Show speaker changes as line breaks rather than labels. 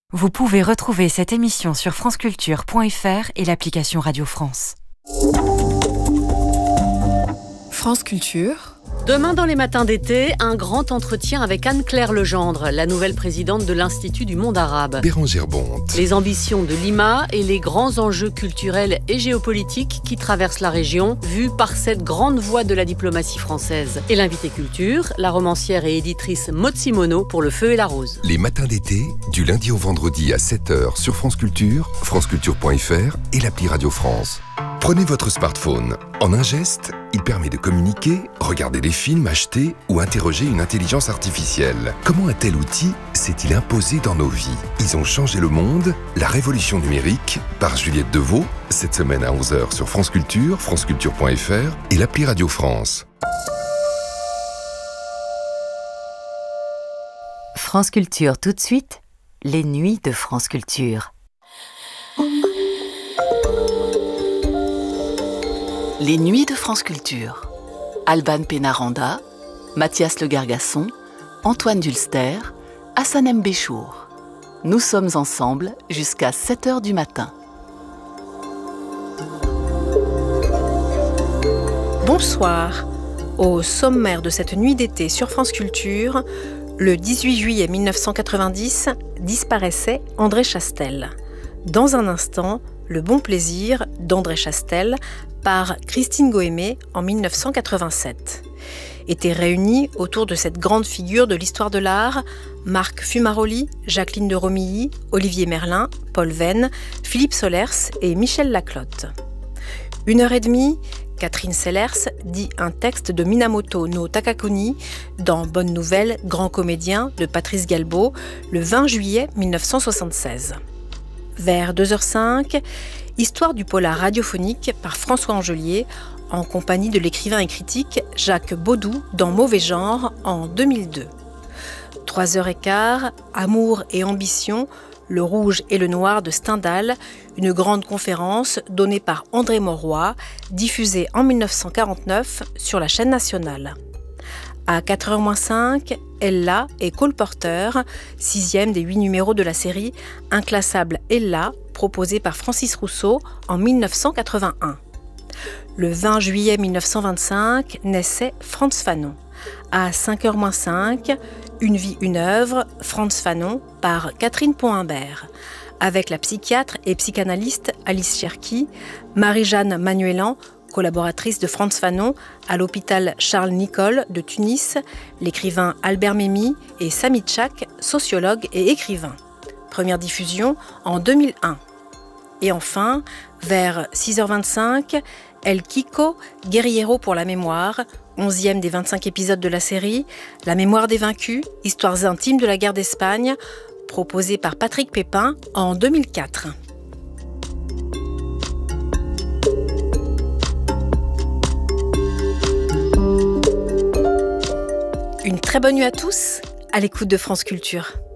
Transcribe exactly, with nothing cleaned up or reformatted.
Vous pouvez retrouver cette émission sur franceculture point f r et l'application Radio France.
France Culture.
Demain dans les matins d'été, un grand entretien avec Anne-Claire Legendre, la nouvelle présidente de l'Institut du monde arabe.
Bérengère Bonte.
Les ambitions de l'I M A et les grands enjeux culturels et géopolitiques qui traversent la région, vus par cette grande voix de la diplomatie française. Et l'invité culture, la romancière et éditrice Maud Simoneau pour Le Feu et la Rose.
Les matins d'été, du lundi au vendredi à sept heures sur France Culture, franceculture point f r et l'appli Radio France. Prenez votre smartphone. En un geste, il permet de communiquer, regarder des films, acheter ou interroger une intelligence artificielle. Comment un tel outil s'est-il imposé dans nos vies ? Ils ont changé le monde, la révolution numérique, par Juliette Deveau, cette semaine à onze heures sur France Culture, franceculture point f r et l'appli Radio France.
France Culture tout de suite, les nuits de France Culture.
Les nuits de France Culture. Alban Pénaranda, Mathias Le Gargasson, Antoine Dulster, Hassanem Béchour. Nous sommes ensemble jusqu'à sept heures du matin.
Bonsoir. Au sommaire de cette nuit d'été sur France Culture, le dix-huit juillet mille neuf cent quatre-vingt-dix, disparaissait André Chastel. Dans un instant, Le bon plaisir d'André Chastel par Christine Goémé en mille neuf cent quatre-vingt-sept. Étaient réunis autour de cette grande figure de l'histoire de l'art Marc Fumaroli, Jacqueline de Romilly, Olivier Merlin, Paul Venn, Philippe Solers et Michel Laclotte. Une heure et demie, Catherine Sellers dit un texte de Minamoto no Takakuni dans Bonne Nouvelle, grand comédien de Patrice Galbaud, le vingt juillet mille neuf cent soixante-seize. Vers deux heures cinq, histoire du polar radiophonique par François Angelier, en compagnie de l'écrivain et critique Jacques Baudou dans Mauvais genre en deux mille deux. trois heures quinze, Amour et ambition, le rouge et le noir de Stendhal, une grande conférence donnée par André Mauroy, diffusée en mille neuf cent quarante-neuf sur la chaîne nationale. À quatre heures moins cinq, Ella et Cole Porter, sixième des huit numéros de la série Inclassable Ella, proposée par Francis Rousseau en mille neuf cent quatre-vingt-un. Le vingt juillet mille neuf cent vingt-cinq naissait Frantz Fanon. À cinq heures moins cinq, Une vie, une œuvre, Frantz Fanon par Catherine Pont-Imbert, avec la psychiatre et psychanalyste Alice Cherki, Marie-Jeanne Manuelan, collaboratrice de Frantz Fanon à l'hôpital Charles-Nicolle de Tunis, l'écrivain Albert Memmi et Sami Tchak, sociologue et écrivain. Première diffusion en deux mille un. Et enfin, vers six heures vingt-cinq, El Kiko, Guerriero pour la mémoire, onzième des vingt-cinq épisodes de la série, La mémoire des vaincus, histoires intimes de la guerre d'Espagne, proposée par Patrick Pépin en deux mille quatre. Une très bonne nuit à tous, à l'écoute de France Culture.